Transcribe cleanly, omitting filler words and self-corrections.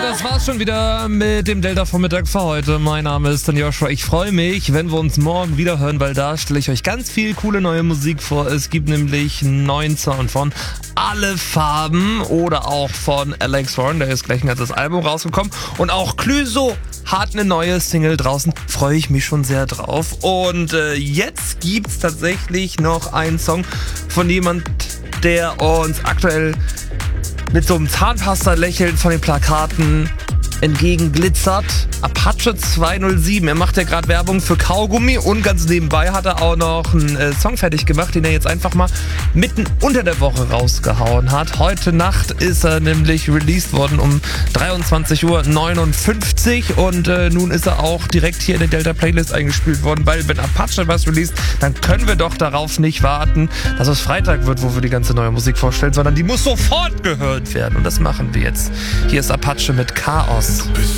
das war's schon wieder mit dem Delta-Vormittag für heute. Mein Name ist dann Joshua. Ich freue mich, wenn wir uns morgen wieder hören, weil da stelle ich euch ganz viel coole neue Musik vor. Es gibt nämlich einen neuen Sound von Alle Farben oder auch von Alex Warren. Der ist gleich ein ganzes Album rausgekommen. Und auch Clüso hat eine neue Single draußen. Freue ich mich schon sehr drauf. Und jetzt gibt's tatsächlich noch einen Song von jemand, der uns aktuell mit so einem Zahnpasta-Lächeln von den Plakaten entgegenglitzert. Apache 207. Er macht ja gerade Werbung für Kaugummi und ganz nebenbei hat er auch noch einen Song fertig gemacht, den er jetzt einfach mal mitten unter der Woche rausgehauen hat. Heute Nacht ist er nämlich released worden um 23:59 Uhr und nun ist er auch direkt hier in der Delta Playlist eingespielt worden, weil wenn Apache was released, dann können wir doch darauf nicht warten, dass es Freitag wird, wo wir die ganze neue Musik vorstellen, sondern die muss sofort gehört werden und das machen wir jetzt. Hier ist Apache mit Chaos. Du bist